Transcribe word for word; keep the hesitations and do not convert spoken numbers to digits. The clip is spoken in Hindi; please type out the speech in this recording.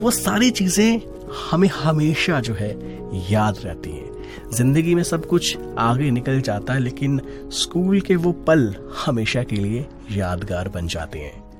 वो सारी चीजें हमें हमेशा जो है याद रहती हैं। जिंदगी में सब कुछ आगे निकल जाता है, लेकिन स्कूल के वो पल हमेशा के लिए यादगार बन जाते हैं।